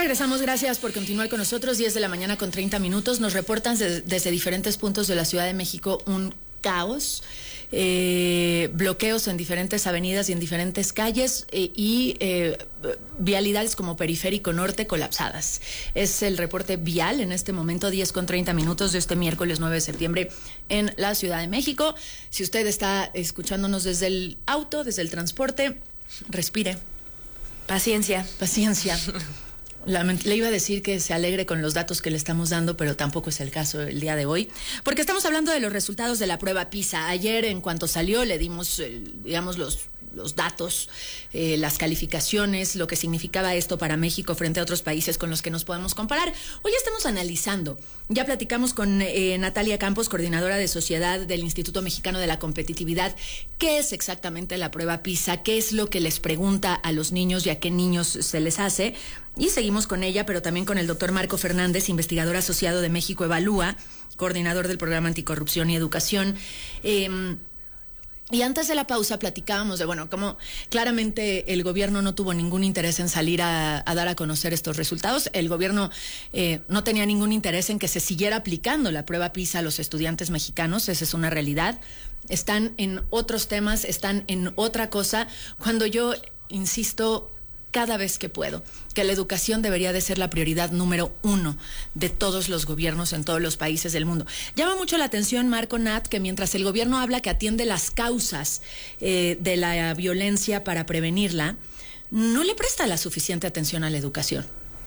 Regresamos, gracias por continuar con nosotros. 10 de la mañana con 30 minutos. Nos reportan desde diferentes puntos de la Ciudad de México un caos, bloqueos en diferentes avenidas y en diferentes calles y vialidades como Periférico Norte colapsadas. Es el reporte vial en este momento, 10 con 30 minutos de este miércoles 9 de septiembre en la Ciudad de México. Si usted está escuchándonos desde el auto, desde el transporte, respire. Paciencia. Le iba a decir que se alegre con los datos que le estamos dando, pero tampoco es el caso el día de hoy, porque estamos hablando de los resultados de la prueba PISA. Ayer, en cuanto salió, le dimos, digamos, los datos, las calificaciones, lo que significaba esto para México frente a otros países con los que nos podemos comparar. Hoy estamos analizando, ya platicamos con Natalia Campos, coordinadora de sociedad del Instituto Mexicano de la Competitividad, qué es exactamente la prueba PISA, qué es lo que les pregunta a los niños y a qué niños se les hace. Y seguimos con ella, pero también con el doctor Marco Fernández, investigador asociado de México Evalúa, coordinador del Programa Anticorrupción y Educación. Y antes de la pausa platicábamos de, cómo claramente el gobierno no tuvo ningún interés en salir a dar a conocer estos resultados. El gobierno no tenía ningún interés en que se siguiera aplicando la prueba PISA a los estudiantes mexicanos. Esa es una realidad. Están en otros temas, están en otra cosa. Cuando yo insisto cada vez que puedo que la educación debería de ser la prioridad número 1 de todos los gobiernos en todos los países del mundo. Llama mucho la atención, Marco, Nat, que mientras el gobierno habla que atiende las causas de la violencia para prevenirla, no le presta la suficiente atención a la educación.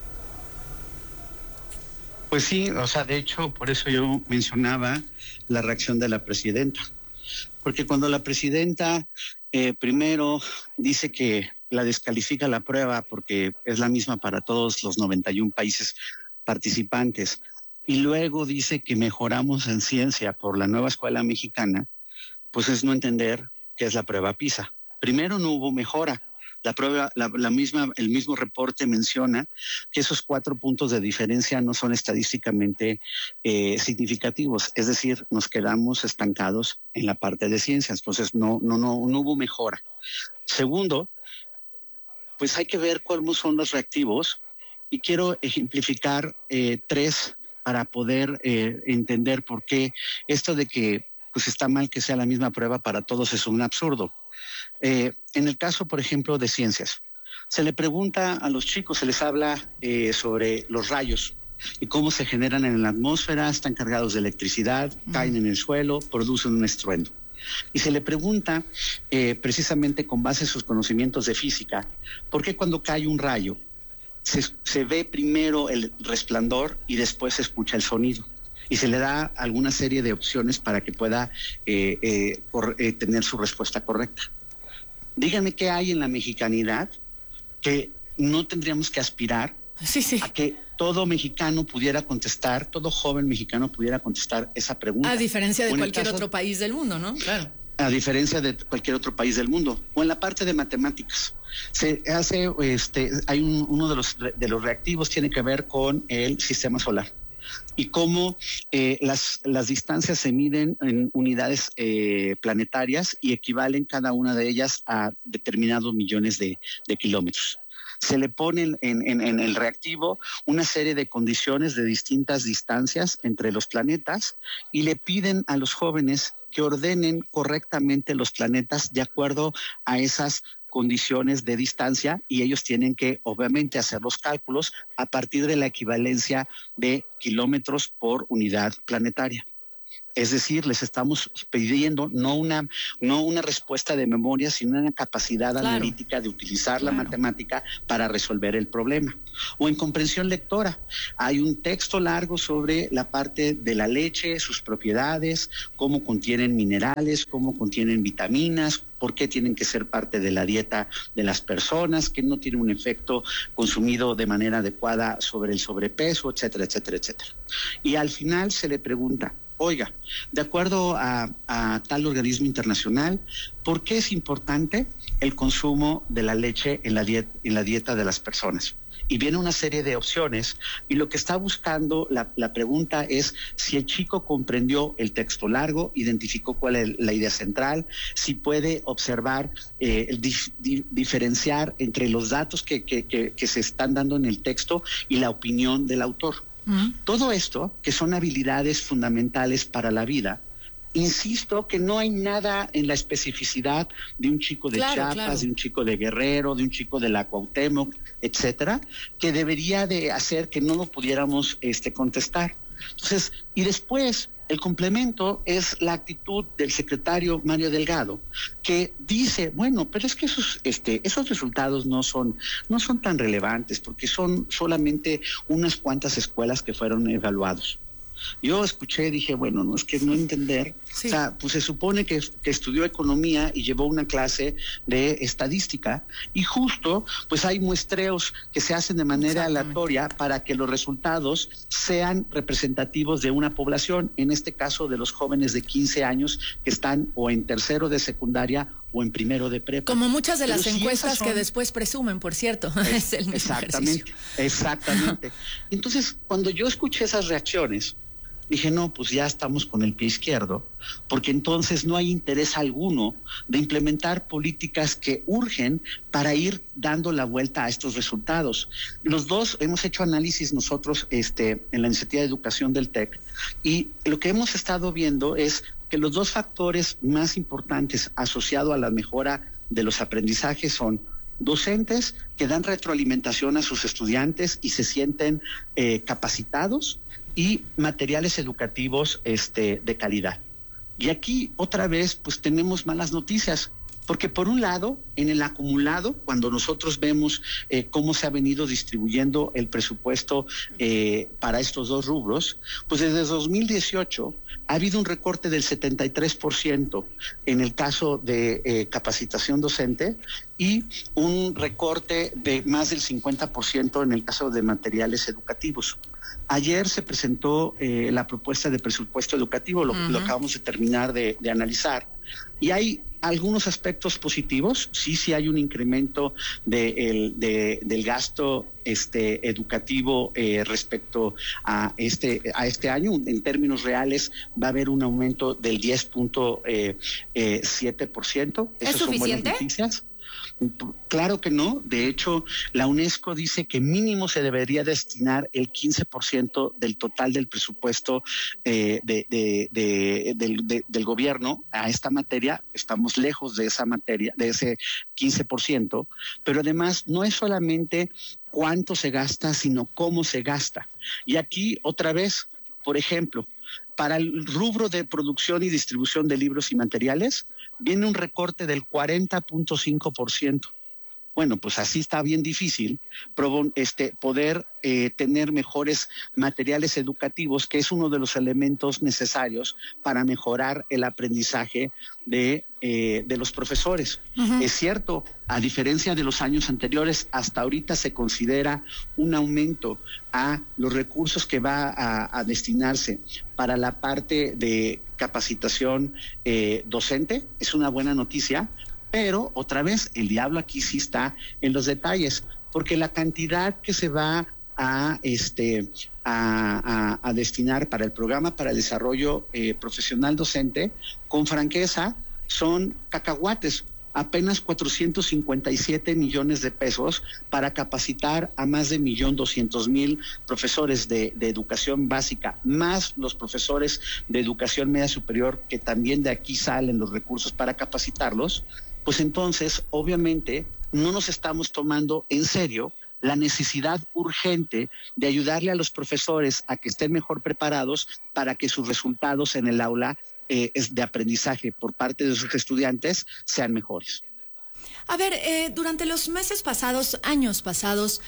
Pues sí, de hecho, por eso yo mencionaba la reacción de la presidenta. Porque cuando la presidenta primero dice que la descalifica la prueba porque es la misma para todos los 91 países participantes, y luego dice que mejoramos en ciencia por la nueva escuela mexicana, pues es no entender qué es la prueba PISA. Primero, no hubo mejora. La prueba, el mismo reporte menciona que esos 4 puntos de diferencia no son estadísticamente significativos, es decir, nos quedamos estancados en la parte de ciencias, entonces no hubo mejora. Segundo, pues hay que ver cuáles son los reactivos, y quiero ejemplificar 3 para poder entender por qué esto de que pues está mal que sea la misma prueba para todos es un absurdo. En el caso, por ejemplo, de ciencias, se le pregunta a los chicos, se les habla sobre los rayos y cómo se generan en la atmósfera, están cargados de electricidad, caen en el suelo, producen un estruendo. Y se le pregunta, precisamente con base en sus conocimientos de física, ¿por qué cuando cae un rayo se ve primero el resplandor y después se escucha el sonido? Y se le da alguna serie de opciones para que pueda tener su respuesta correcta. Díganme qué hay en la mexicanidad que no tendríamos que aspirar a que todo mexicano pudiera contestar, todo joven mexicano pudiera contestar esa pregunta. A diferencia de cualquier otro país del mundo, ¿no? Claro. A diferencia de cualquier otro país del mundo. O en la parte de matemáticas. Se hace, hay uno de los reactivos tiene que ver con el sistema solar y cómo las distancias se miden en unidades planetarias y equivalen cada una de ellas a determinados millones de kilómetros. Se le pone en el reactivo una serie de condiciones de distintas distancias entre los planetas y le piden a los jóvenes que ordenen correctamente los planetas de acuerdo a esas condiciones de distancia, y ellos tienen que obviamente hacer los cálculos a partir de la equivalencia de kilómetros por unidad planetaria. Es decir, les estamos pidiendo no una respuesta de memoria, sino una capacidad analítica de utilizar la matemática para resolver el problema. O en comprensión lectora, hay un texto largo sobre la parte de la leche, sus propiedades, cómo contienen minerales, cómo contienen vitaminas, por qué tienen que ser parte de la dieta de las personas, que no tiene un efecto consumido de manera adecuada sobre el sobrepeso, etcétera, etcétera, etcétera. Y al final se le pregunta, oiga, de acuerdo a tal organismo internacional, ¿por qué es importante el consumo de la leche en la dieta de las personas? y viene una serie de opciones, y lo que está buscando la pregunta es si el chico comprendió el texto largo, identificó cuál es la idea central, si puede observar, diferenciar entre los datos que se están dando en el texto y la opinión del autor. Todo esto, que son habilidades fundamentales para la vida, insisto que no hay nada en la especificidad de un chico de Chiapas, de un chico de Guerrero, de un chico de la Cuauhtémoc, etcétera, que debería de hacer que no lo pudiéramos contestar. Entonces, y después el complemento es la actitud del secretario Mario Delgado, que dice, bueno, pero es que esos resultados no son tan relevantes porque son solamente unas cuantas escuelas que fueron evaluados. Yo escuché y dije, bueno, no es que no entender, sí. O sea, pues se supone que estudió economía y llevó una clase de estadística, y justo pues hay muestreos que se hacen de manera aleatoria para que los resultados sean representativos de una población, en este caso de los jóvenes de 15 años que están o en tercero de secundaria o en primero de prepa. Como muchas de las encuestas que después presumen, por cierto, es el mismo ejercicio. Exactamente. Entonces, cuando yo escuché esas reacciones, dije, no, pues ya estamos con el pie izquierdo, porque entonces no hay interés alguno de implementar políticas que urgen para ir dando la vuelta a estos resultados. Los dos hemos hecho análisis nosotros en la Iniciativa de Educación del TEC, y lo que hemos estado viendo es que los dos factores más importantes asociados a la mejora de los aprendizajes son docentes que dan retroalimentación a sus estudiantes y se sienten capacitados, y materiales educativos de calidad. Y aquí otra vez pues tenemos malas noticias, porque por un lado, en el acumulado, cuando nosotros vemos cómo se ha venido distribuyendo el presupuesto para estos dos rubros, pues desde 2018 ha habido un recorte del 73% en el caso de capacitación docente, y un recorte de más del 50% en el caso de materiales educativos. Ayer se presentó la propuesta de presupuesto educativo, lo acabamos de terminar de analizar, y hay algunos aspectos positivos. Sí hay un incremento del gasto educativo respecto a este año. En términos reales va a haber un aumento del 10.7%. ¿Es suficiente? Son buenas noticias. Claro que no. De hecho, la UNESCO dice que mínimo se debería destinar el 15% del total del presupuesto del gobierno a esta materia. Estamos lejos de esa materia, de ese 15%, pero además no es solamente cuánto se gasta, sino cómo se gasta. Y aquí otra vez, por ejemplo, para el rubro de producción y distribución de libros y materiales, viene un recorte del 40.5%. Bueno, pues así está bien difícil poder tener mejores materiales educativos, que es uno de los elementos necesarios para mejorar el aprendizaje de los profesores. Es cierto, a diferencia de los años anteriores, hasta ahorita se considera un aumento a los recursos que va a destinarse para la parte de capacitación docente. Es una buena noticia. Pero otra vez, el diablo aquí sí está en los detalles, porque la cantidad que se va a destinar para el programa para el desarrollo profesional docente, con franqueza, son cacahuates. Apenas 457 millones de pesos para capacitar a más de 1.200.000 profesores de educación básica, más los profesores de educación media superior, que también de aquí salen los recursos para capacitarlos. Pues entonces, obviamente, no nos estamos tomando en serio la necesidad urgente de ayudarle a los profesores a que estén mejor preparados para que sus resultados en el aula de aprendizaje por parte de sus estudiantes sean mejores. A ver, durante los meses pasados, años pasados,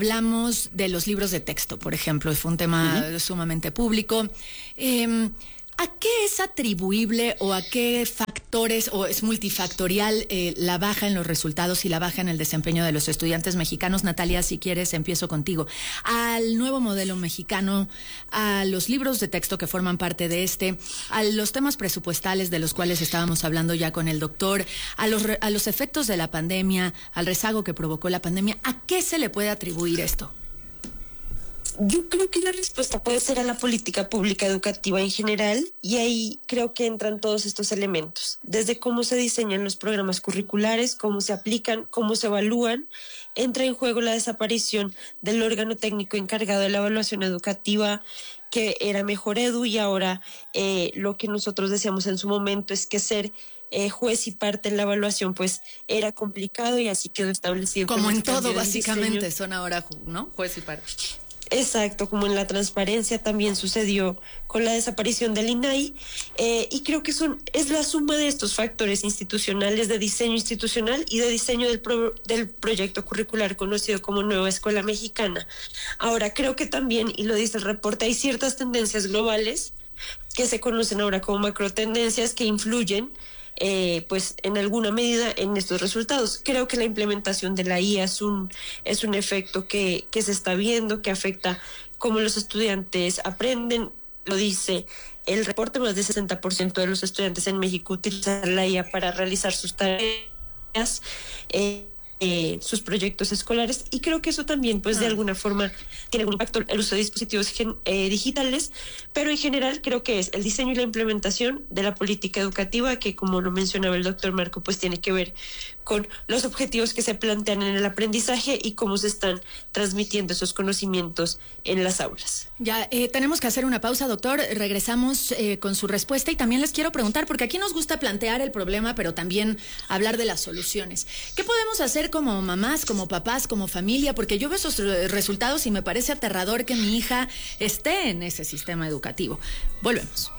hablamos de los libros de texto, por ejemplo, fue un tema sumamente público. ¿A qué es atribuible o a qué factores, o es multifactorial, la baja en los resultados y la baja en el desempeño de los estudiantes mexicanos? Natalia, si quieres, empiezo contigo. ¿Al nuevo modelo mexicano, a los libros de texto que forman parte de a los temas presupuestales de los cuales estábamos hablando ya con el doctor, a los efectos de la pandemia, al rezago que provocó la pandemia? ¿A qué se le puede atribuir esto? Yo creo que la respuesta puede ser a la política pública educativa en general, y ahí creo que entran todos estos elementos, desde cómo se diseñan los programas curriculares, cómo se aplican, cómo se evalúan. Entra en juego la desaparición del órgano técnico encargado de la evaluación educativa, que era Mejoredu, y ahora lo que nosotros decíamos en su momento es que ser juez y parte en la evaluación pues era complicado, y así quedó establecido. Como en todo, básicamente, son ahora, ¿no?, juez y parte. Exacto, como en la transparencia también sucedió con la desaparición del INAI, y creo que es la suma de estos factores institucionales, de diseño institucional y de diseño del proyecto curricular conocido como Nueva Escuela Mexicana. Ahora, creo que también, y lo dice el reporte, hay ciertas tendencias globales que se conocen ahora como macrotendencias que influyen pues en alguna medida en estos resultados. Creo que la implementación de la IA es un efecto que se está viendo, que afecta cómo los estudiantes aprenden. Lo dice el reporte, más del 60% de los estudiantes en México utilizan la IA para realizar sus tareas, sus proyectos escolares, y creo que eso también pues de alguna forma tiene un impacto el uso de dispositivos digitales, pero en general creo que es el diseño y la implementación de la política educativa, que, como lo mencionaba el doctor Marco, pues tiene que ver con los objetivos que se plantean en el aprendizaje y cómo se están transmitiendo esos conocimientos en las aulas. Ya tenemos que hacer una pausa, doctor. Regresamos con su respuesta, y también les quiero preguntar, porque aquí nos gusta plantear el problema, pero también hablar de las soluciones. ¿Qué podemos hacer como mamás, como papás, como familia? Porque yo veo esos resultados y me parece aterrador que mi hija esté en ese sistema educativo. Volvemos.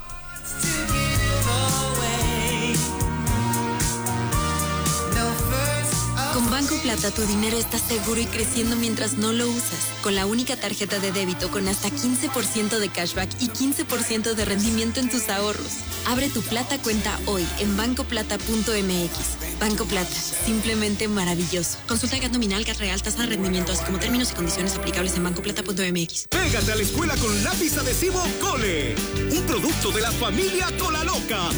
Con Banco Plata tu dinero está seguro y creciendo mientras no lo usas. Con la única tarjeta de débito con hasta 15% de cashback y 15% de rendimiento en tus ahorros. Abre tu Plata cuenta hoy en bancoplata.mx. Banco Plata, simplemente maravilloso. Consulta el GAT nominal, GAT real, tasa de rendimiento, así como términos y condiciones aplicables en bancoplata.mx. Pégate a la escuela con lápiz adhesivo Cole, un producto de la familia Cola Loca.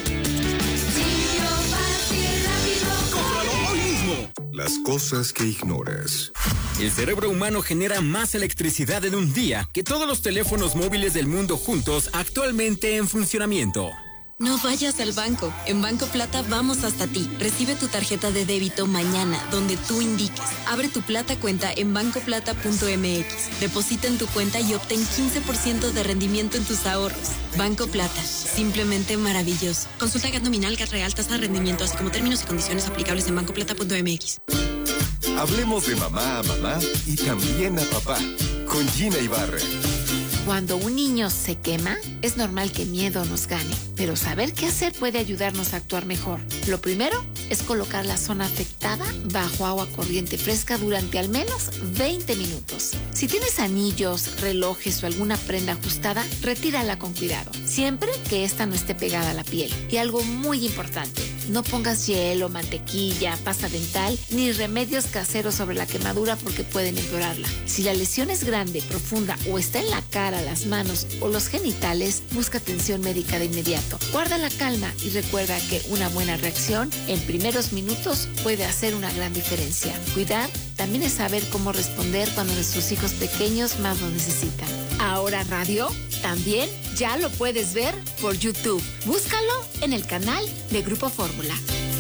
¡Cómpralo hoy mismo! Las cosas que ignoras. El cerebro humano genera más electricidad en un día que todos los teléfonos móviles del mundo juntos actualmente en funcionamiento. No vayas al banco. En Banco Plata vamos hasta ti. Recibe tu tarjeta de débito mañana, donde tú indiques. Abre tu Plata cuenta en bancoplata.mx. Deposita en tu cuenta y obtén 15% de rendimiento en tus ahorros. Banco Plata, simplemente maravilloso. Consulta GAT nominal, GAT real, tasa de rendimiento, así como términos y condiciones aplicables en bancoplata.mx. Hablemos de mamá a mamá y también a papá, con Gina Ibarra. Cuando un niño se quema, es normal que miedo nos gane, pero saber qué hacer puede ayudarnos a actuar mejor. Lo primero es colocar la zona afectada bajo agua corriente fresca durante al menos 20 minutos. Si tienes anillos, relojes o alguna prenda ajustada, retírala con cuidado, siempre que esta no esté pegada a la piel. Y algo muy importante, no pongas hielo, mantequilla, pasta dental ni remedios caseros sobre la quemadura porque pueden empeorarla. Si la lesión es grande, profunda o está en la cara, las manos o los genitales, busca atención médica de inmediato. Guarda la calma y recuerda que una buena reacción en primeros minutos puede hacer una gran diferencia. Cuidar también es saber cómo responder cuando nuestros hijos pequeños más lo necesitan. Ahora Radio también ya lo puedes ver por YouTube. Búscalo en el canal de Grupo Fórmula.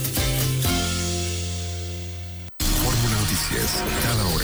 Fórmula Noticias, cada hora.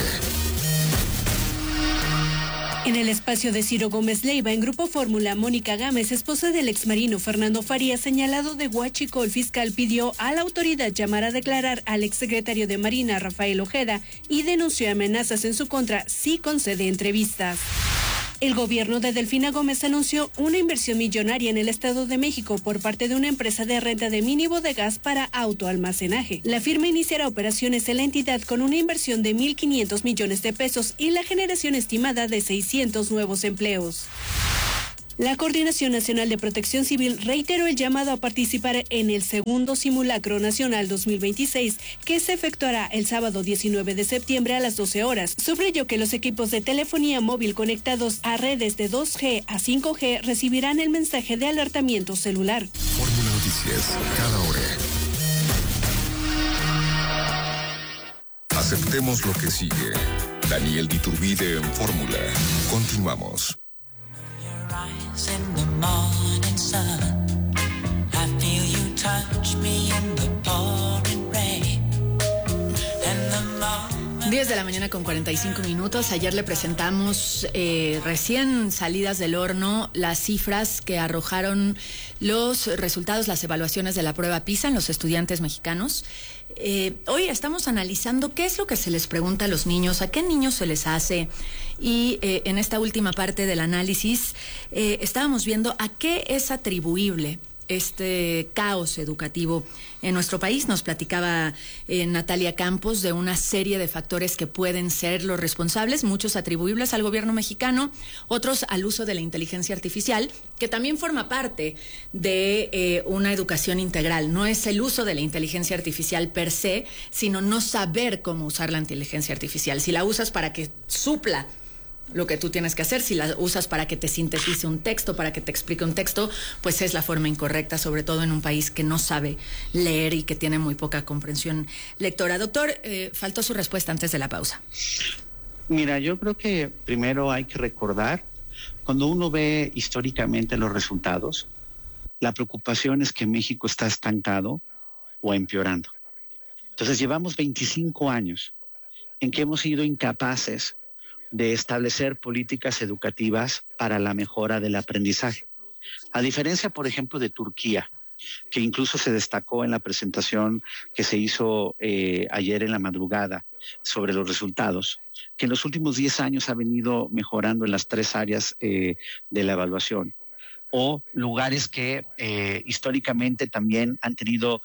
En el espacio de Ciro Gómez Leiva, en Grupo Fórmula, Mónica Gámez, esposa del exmarino Fernando Farías, señalado de huachico, el fiscal pidió a la autoridad llamar a declarar al exsecretario de Marina, Rafael Ojeda, y denunció amenazas en su contra si concede entrevistas. El gobierno de Delfina Gómez anunció una inversión millonaria en el Estado de México por parte de una empresa de renta de mini bodegas para autoalmacenaje. La firma iniciará operaciones en la entidad con una inversión de 1.500 millones de pesos y la generación estimada de 600 nuevos empleos. La Coordinación Nacional de Protección Civil reiteró el llamado a participar en el segundo Simulacro Nacional 2026, que se efectuará el sábado 19 de septiembre a las 12 horas. Subrayó que los equipos de telefonía móvil conectados a redes de 2G a 5G recibirán el mensaje de alertamiento celular. Fórmula Noticias, cada hora. Aceptemos lo que sigue. Daniel Iturbide en Fórmula. Continuamos. In the morning sun, I feel you touch me in the pouring rain. 10 de la mañana con 45 minutos. Ayer le presentamos recién salidas del horno las cifras que arrojaron los resultados, las evaluaciones de la prueba PISA en los estudiantes mexicanos. Hoy estamos analizando qué es lo que se les pregunta a los niños, a qué niños se les hace, y en esta última parte del análisis estábamos viendo a qué es atribuible este caos educativo en nuestro país. Nos platicaba Natalia Campos de una serie de factores que pueden ser los responsables, muchos atribuibles al gobierno mexicano, otros al uso de la inteligencia artificial, que también forma parte de una educación integral. No es el uso de la inteligencia artificial per se, sino no saber cómo usar la inteligencia artificial. Si la usas para que supla lo que tú tienes que hacer, si la usas para que te sintetice un texto, para que te explique un texto, pues es la forma incorrecta, sobre todo en un país que no sabe leer y que tiene muy poca comprensión lectora. Doctor, faltó su respuesta antes de la pausa. Mira, yo creo que primero hay que recordar, cuando uno ve históricamente los resultados, la preocupación es que México está estancado o empeorando. Entonces llevamos 25 años en que hemos sido incapaces de establecer políticas educativas para la mejora del aprendizaje. A diferencia, por ejemplo, de Turquía, que incluso se destacó en la presentación que se hizo ayer en la madrugada sobre los resultados, que en los últimos 10 años ha venido mejorando en las 3 áreas de la evaluación, o lugares que históricamente también han tenido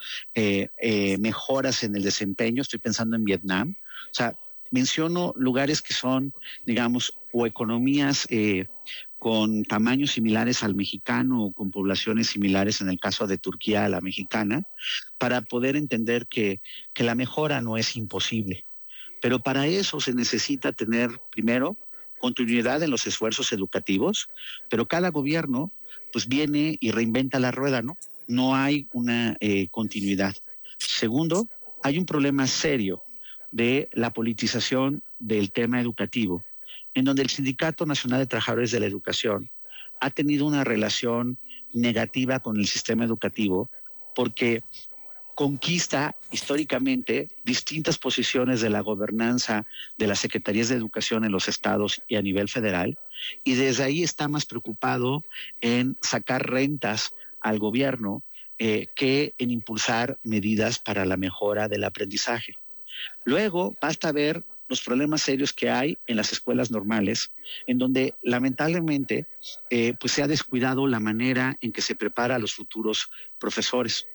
mejoras en el desempeño. Estoy pensando en Vietnam. O sea, menciono lugares que son, digamos, o economías con tamaños similares al mexicano o con poblaciones similares, en el caso de Turquía, a la mexicana, para poder entender que la mejora no es imposible. Pero para eso se necesita tener, primero, continuidad en los esfuerzos educativos, pero cada gobierno pues viene y reinventa la rueda, ¿no? No hay una continuidad. Segundo, hay un problema serio de la politización del tema educativo, en donde el Sindicato Nacional de Trabajadores de la Educación ha tenido una relación negativa con el sistema educativo, porque conquista históricamente distintas posiciones de la gobernanza de las secretarías de educación en los estados y a nivel federal, y desde ahí está más preocupado en sacar rentas al gobierno que en impulsar medidas para la mejora del aprendizaje. Luego basta ver los problemas serios que hay en las escuelas normales, en donde lamentablemente pues se ha descuidado la manera en que se prepara a los futuros profesores.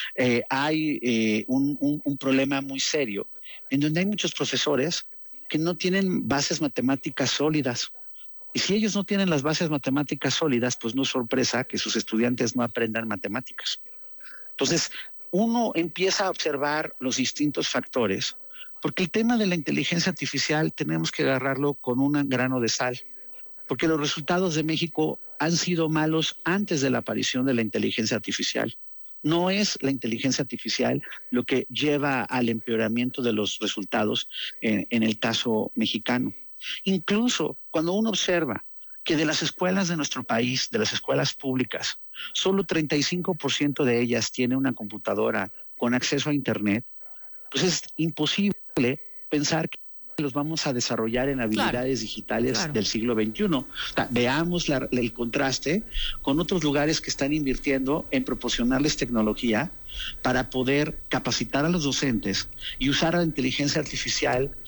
Hay un problema muy serio, en donde hay muchos profesores que no tienen bases matemáticas sólidas. Y si ellos no tienen las bases matemáticas sólidas, pues no es sorpresa que sus estudiantes no aprendan matemáticas. Entonces, uno empieza a observar los distintos factores, porque el tema de la inteligencia artificial tenemos que agarrarlo con un grano de sal, porque los resultados de México han sido malos antes de la aparición de la inteligencia artificial. No es la inteligencia artificial lo que lleva al empeoramiento de los resultados en el caso mexicano. Incluso cuando uno observa que de las escuelas de nuestro país, de las escuelas públicas, solo 35% de ellas tiene una computadora con acceso a Internet, pues es imposible pensar que los vamos a desarrollar en habilidades digitales del siglo XXI. O sea, veamos el contraste con otros lugares que están invirtiendo en proporcionarles tecnología para poder capacitar a los docentes y usar la inteligencia artificial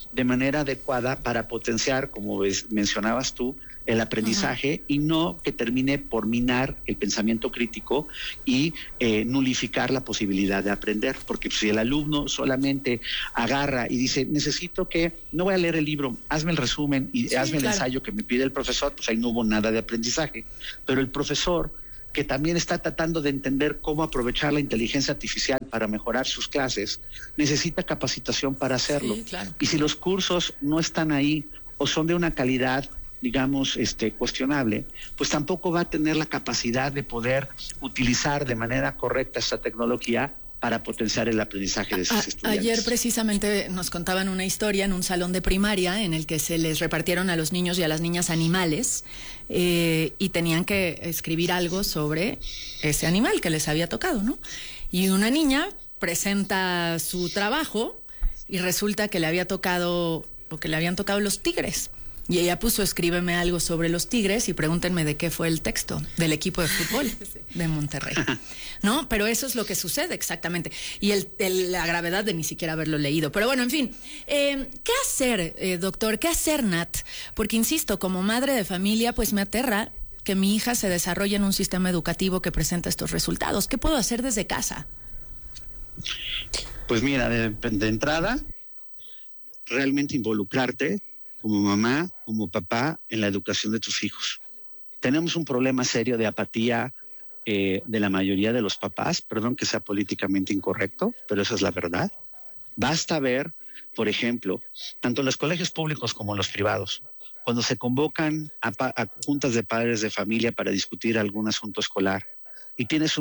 de manera adecuada para potenciar, como mencionabas tú, el aprendizaje y no que termine por minar el pensamiento crítico y nulificar la posibilidad de aprender. Porque si el alumno solamente agarra y dice, no voy a leer el libro, hazme el resumen y hazme el ensayo que me pide el profesor, pues ahí no hubo nada de aprendizaje. Pero el profesor, que también está tratando de entender cómo aprovechar la inteligencia artificial para mejorar sus clases, necesita capacitación para hacerlo. Sí, claro. Y si los cursos no están ahí o son de una calidad, digamos, cuestionable, pues tampoco va a tener la capacidad de poder utilizar de manera correcta esta tecnología para potenciar el aprendizaje de sus estudiantes. Ayer precisamente nos contaban una historia en un salón de primaria en el que se les repartieron a los niños y a las niñas animales y tenían que escribir algo sobre ese animal que les había tocado, ¿no? Y una niña presenta su trabajo y resulta que le habían tocado los tigres. Y ella puso, escríbeme algo sobre los tigres y pregúntenme de qué fue el texto del equipo de fútbol de Monterrey. ¿No? Pero eso es lo que sucede exactamente. Y la gravedad de ni siquiera haberlo leído. Pero bueno, en fin. ¿Qué hacer, doctor? ¿Qué hacer, Nat? Porque, insisto, como madre de familia, pues me aterra que mi hija se desarrolle en un sistema educativo que presenta estos resultados. ¿Qué puedo hacer desde casa? Pues mira, de entrada, realmente involucrarte como mamá, como papá, en la educación de tus hijos. Tenemos un problema serio de apatía de la mayoría de los papás, perdón que sea políticamente incorrecto, pero esa es la verdad. Basta ver, por ejemplo, tanto en los colegios públicos como en los privados, cuando se convocan a juntas de padres de familia para discutir algún asunto escolar, y tienes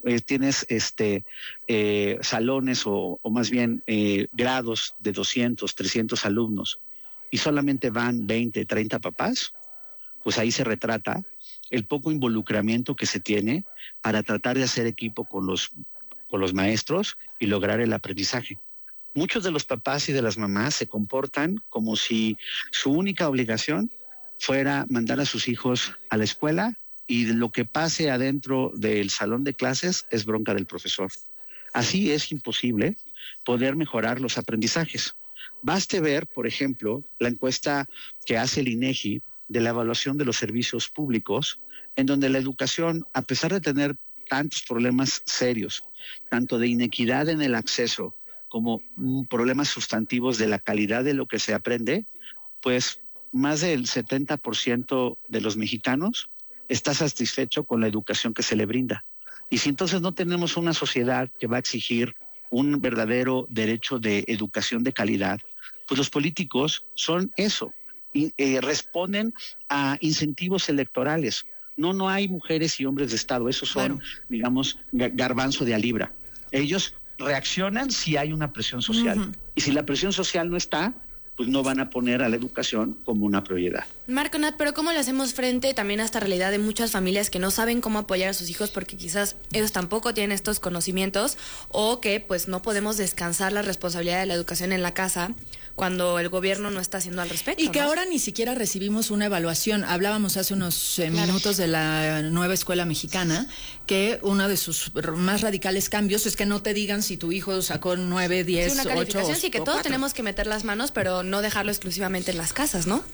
salones o más bien grados de 200, 300 alumnos, y solamente van 20, 30 papás, pues ahí se retrata el poco involucramiento que se tiene para tratar de hacer equipo con los maestros y lograr el aprendizaje. Muchos de los papás y de las mamás se comportan como si su única obligación fuera mandar a sus hijos a la escuela y lo que pase adentro del salón de clases es bronca del profesor. Así es imposible poder mejorar los aprendizajes. Baste ver, por ejemplo, la encuesta que hace el INEGI de la evaluación de los servicios públicos, en donde la educación, a pesar de tener tantos problemas serios, tanto de inequidad en el acceso como problemas sustantivos de la calidad de lo que se aprende, pues más del 70% de los mexicanos está satisfecho con la educación que se le brinda. Y si entonces no tenemos una sociedad que va a exigir un verdadero derecho de educación de calidad, pues los políticos son eso, y responden a incentivos electorales. No hay mujeres y hombres de Estado, esos son, digamos, garbanzo de a libra. Ellos reaccionan si hay una presión social, y si la presión social no está, pues no van a poner a la educación como una prioridad. Marco, Nat, pero ¿cómo le hacemos frente también a esta realidad de muchas familias que no saben cómo apoyar a sus hijos porque quizás ellos tampoco tienen estos conocimientos o que pues no podemos descansar la responsabilidad de la educación en la casa cuando el gobierno no está haciendo al respecto? Y que ahora ni siquiera recibimos una evaluación. Hablábamos hace unos minutos de la nueva escuela mexicana, que uno de sus más radicales cambios es que no te digan si tu hijo sacó 9, 10, 8 una calificación, o sí, que todos 4. tenemos que meter las manos, pero no dejarlo exclusivamente en las casas, ¿no?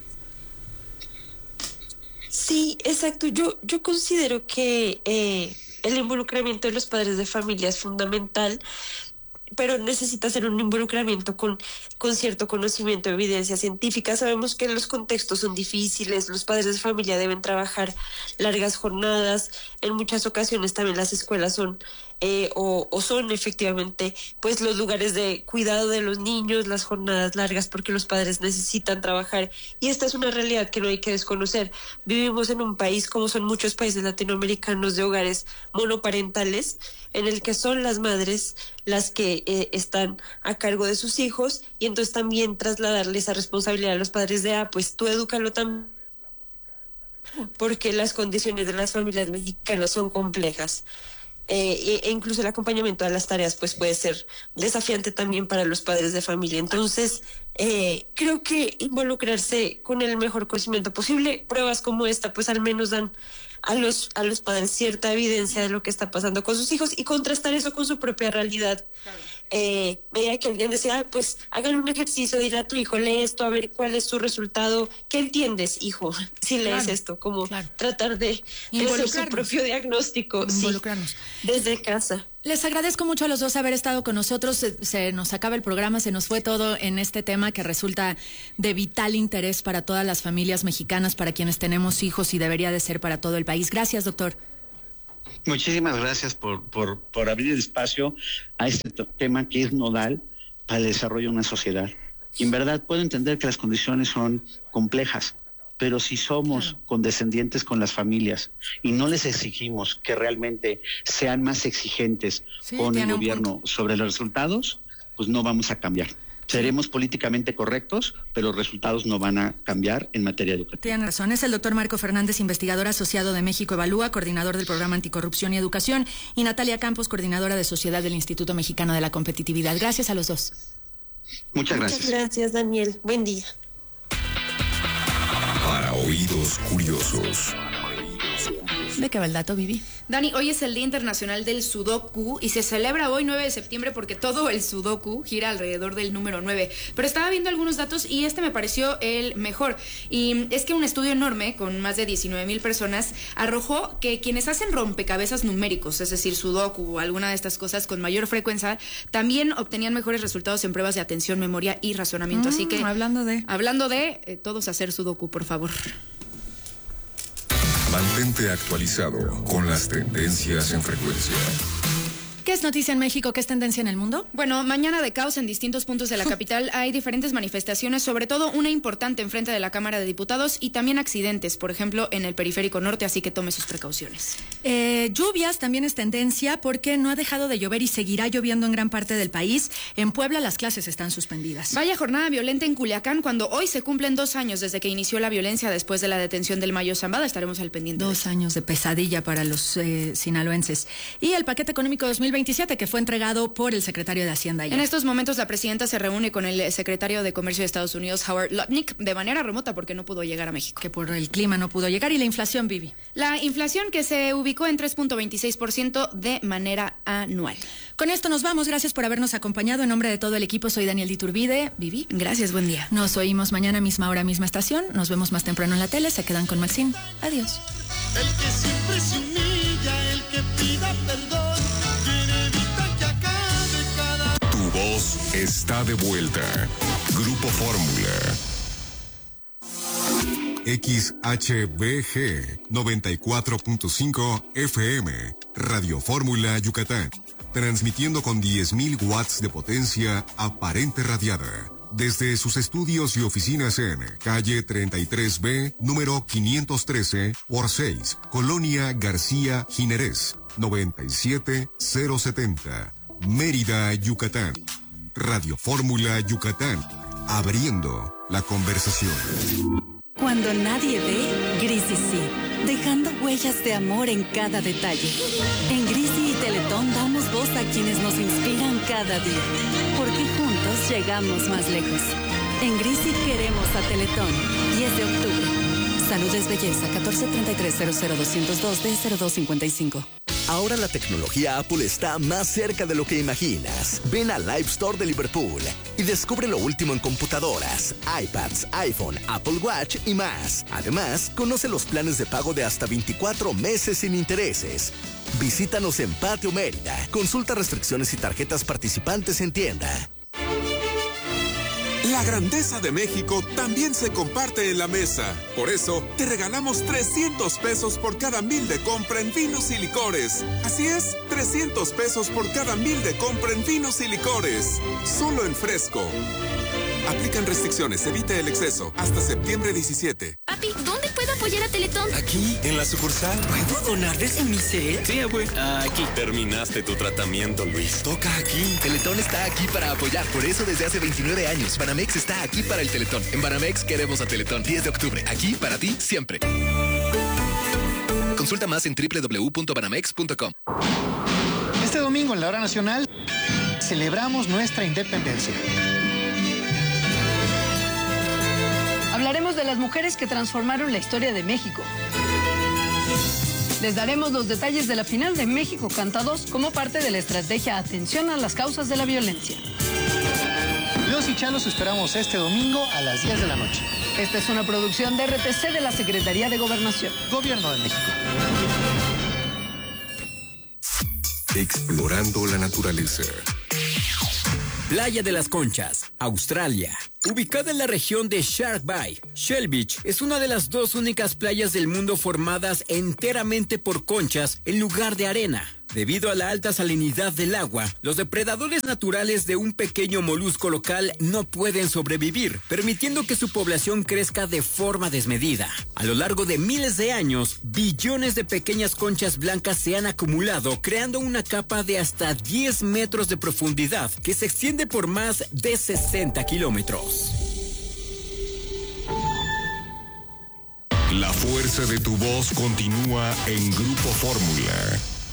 Sí, exacto. Yo considero que el involucramiento de los padres de familia es fundamental, pero necesita ser un involucramiento con cierto conocimiento de evidencia científica. Sabemos que los contextos son difíciles, los padres de familia deben trabajar largas jornadas, en muchas ocasiones también las escuelas son son efectivamente pues los lugares de cuidado de los niños, las jornadas largas porque los padres necesitan trabajar, y esta es una realidad que no hay que desconocer. Vivimos en un país, como son muchos países latinoamericanos, de hogares monoparentales en el que son las madres las que están a cargo de sus hijos, y entonces también trasladarle esa responsabilidad a los padres de pues tú edúcalo también, porque las condiciones de las familias mexicanas son complejas. E incluso el acompañamiento a las tareas pues puede ser desafiante también para los padres de familia. Entonces Creo que involucrarse con el mejor conocimiento posible, pruebas como esta, pues al menos dan a los padres cierta evidencia de lo que está pasando con sus hijos y contrastar eso con su propia realidad. Veía que alguien decía, pues hagan un ejercicio, dile a tu hijo, lee esto, a ver cuál es tu resultado, ¿qué entiendes, hijo? Si lees esto, como tratar de hacer su propio diagnóstico, involucrarnos desde casa. Les agradezco mucho a los dos haber estado con nosotros. Se nos acaba el programa, se nos fue todo en este tema que resulta de vital interés para todas las familias mexicanas, para quienes tenemos hijos y debería de ser para todo el país. Gracias, doctor. Muchísimas gracias por abrir el espacio a este tema que es nodal para el desarrollo de una sociedad. Y en verdad puedo entender que las condiciones son complejas, pero si somos condescendientes con las familias y no les exigimos que realmente sean más exigentes con el gobierno sobre los resultados, pues no vamos a cambiar. Seremos políticamente correctos, pero los resultados no van a cambiar en materia educativa. Tiene razón. Es el doctor Marco Fernández, investigador asociado de México Evalúa, coordinador del programa Anticorrupción y Educación, y Natalia Campos, coordinadora de Sociedad del Instituto Mexicano de la Competitividad. Gracias a los dos. Muchas gracias. Muchas gracias, Daniel. Buen día. Para oídos curiosos. ¿De qué va el dato, Vivi? Dani, hoy es el Día Internacional del Sudoku y se celebra hoy 9 de septiembre porque todo el Sudoku gira alrededor del número 9. Pero estaba viendo algunos datos y este me pareció el mejor. Y es que un estudio enorme con más de 19,000 personas arrojó que quienes hacen rompecabezas numéricos, es decir, Sudoku o alguna de estas cosas con mayor frecuencia, también obtenían mejores resultados en pruebas de atención, memoria y razonamiento. Así que, hablando de todos hacer Sudoku, por favor. Mantente actualizado con las tendencias en frecuencia. ¿Qué es noticia en México? ¿Qué es tendencia en el mundo? Bueno, mañana de caos en distintos puntos de la capital. Hay diferentes manifestaciones, sobre todo una importante enfrente de la Cámara de Diputados y también accidentes, por ejemplo, en el Periférico Norte, así que tome sus precauciones. Lluvias también es tendencia porque no ha dejado de llover y seguirá lloviendo en gran parte del país. En Puebla las clases están suspendidas. Vaya jornada violenta en Culiacán cuando hoy se cumplen 2 años desde que inició la violencia después de la detención del Mayo Zambada. Estaremos al pendiente. 2 años de pesadilla para los sinaloenses. Y el paquete económico 2027 que fue entregado por el secretario de Hacienda ayer. En estos momentos la presidenta se reúne con el secretario de Comercio de Estados Unidos, Howard Lutnick, de manera remota porque no pudo llegar a México. Que por el clima no pudo llegar. ¿Y la inflación, Vivi? La inflación que se ubicó en 3.26% de manera anual. Con esto nos vamos. Gracias por habernos acompañado. En nombre de todo el equipo, soy Daniel Iturbide. Vivi. Gracias, buen día. Nos oímos mañana, misma hora, misma estación. Nos vemos más temprano en la tele. Se quedan con Maxine. Adiós. El que siempre se humilla, el que pida perdón, quien evita que acabe cada... Tu voz está de vuelta. Grupo Fórmula. XHBG 94.5 FM. Radio Fórmula Yucatán. Transmitiendo con 10.000 watts de potencia aparente radiada. Desde sus estudios y oficinas en calle 33B, número 513 por 6, Colonia García Jiménez, 97070, Mérida, Yucatán. Radio Fórmula Yucatán, abriendo la conversación. Cuando nadie ve, Grisi sí, dejando huellas de amor en cada detalle. En Grisi y Teletón damos voz a quienes nos inspiran cada día, porque juntos llegamos más lejos. En Grisi queremos a Teletón. 10 de octubre. Salud es belleza. 1433-00202-D0255. Ahora la tecnología Apple está más cerca de lo que imaginas. Ven al Live Store de Liverpool y descubre lo último en computadoras, iPads, iPhone, Apple Watch y más. Además, conoce los planes de pago de hasta 24 meses sin intereses. Visítanos en Patio Mérida. Consulta restricciones y tarjetas participantes en tienda. La grandeza de México también se comparte en la mesa. Por eso, te regalamos 300 pesos por cada 1,000 de compra en vinos y licores. Así es, 300 pesos por cada 1,000 de compra en vinos y licores. Solo en Fresco. Aplican restricciones, evita el exceso. Hasta septiembre 17. Papi, ¿dónde puedo apoyar a Teletón? Aquí, en la sucursal. ¿Puedo donar desde mi cel? Sí, güey. Aquí. Terminaste tu tratamiento, Luis. Toca aquí. Teletón está aquí para apoyar. Por eso desde hace 29 años, Banamex está aquí para el Teletón. En Banamex queremos a Teletón. 10 de octubre. Aquí para ti, siempre. Consulta más en www.banamex.com. Este domingo en la hora nacional celebramos nuestra independencia. Hablaremos de las mujeres que transformaron la historia de México. Les daremos los detalles de la final de México Canta 2 como parte de la estrategia Atención a las causas de la violencia. Los y Chalos esperamos este domingo a las 10 de la noche. Esta es una producción de RTC de la Secretaría de Gobernación. Gobierno de México. Explorando la naturaleza. Playa de las Conchas, Australia. Ubicada en la región de Shark Bay, Shell Beach es una de las 2 únicas playas del mundo formadas enteramente por conchas en lugar de arena. Debido a la alta salinidad del agua, los depredadores naturales de un pequeño molusco local no pueden sobrevivir, permitiendo que su población crezca de forma desmedida. A lo largo de miles de años, billones de pequeñas conchas blancas se han acumulado, creando una capa de hasta 10 metros de profundidad que se extiende por más de 60 kilómetros. La fuerza de tu voz continúa en Grupo Fórmula.